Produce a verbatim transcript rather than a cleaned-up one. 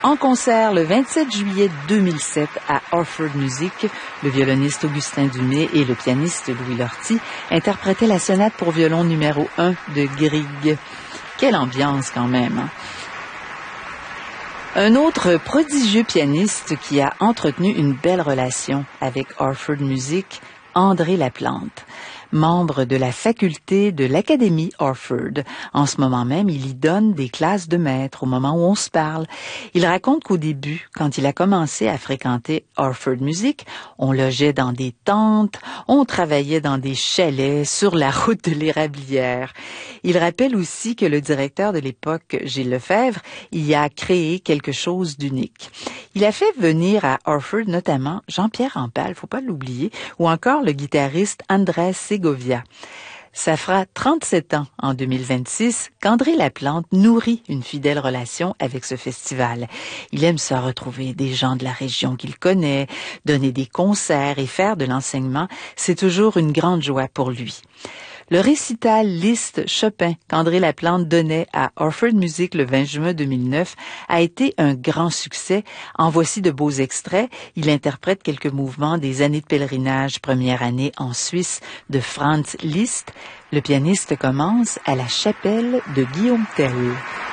En concert le vingt-sept juillet deux mille sept à Orford Music, le violoniste Augustin Dumay et le pianiste Louis Lortie interprétaient la sonate pour violon numéro un de Grieg. Quelle ambiance quand même, hein? Un autre prodigieux pianiste qui a entretenu une belle relation avec Orford Music, André Laplante, membre de la faculté de l'Académie Orford. En ce moment même, il y donne des classes de maître au moment où on se parle. Il raconte qu'au début, quand il a commencé à fréquenter Orford Music, on logeait dans des tentes, on travaillait dans des chalets sur la route de l'Érablière. Il rappelle aussi que le directeur de l'époque, Gilles Lefebvre, y a créé quelque chose d'unique. Il a fait venir à Orford notamment Jean-Pierre Rampal, faut pas l'oublier, ou encore le guitariste Andrés Segovia. Ça fera trente-sept ans, en deux mille vingt-six, qu'André Laplante nourrit une fidèle relation avec ce festival. Il aime ça retrouver des gens de la région qu'il connaît, donner des concerts et faire de l'enseignement, c'est toujours une grande joie pour lui. Le récital Liszt Chopin qu'André Laplante donnait à Orford Music le vingt juin deux mille neuf a été un grand succès. En voici de beaux extraits. Il interprète quelques mouvements des années de pèlerinage première année en Suisse de Franz Liszt. Le pianiste commence à la chapelle de Guillaume Tell.